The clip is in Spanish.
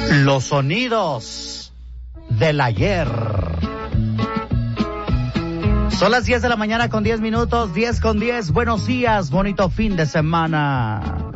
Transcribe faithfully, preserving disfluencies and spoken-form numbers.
Los sonidos del ayer. Son las diez de la mañana con diez minutos, diez con diez. Buenos días, bonito fin de semana.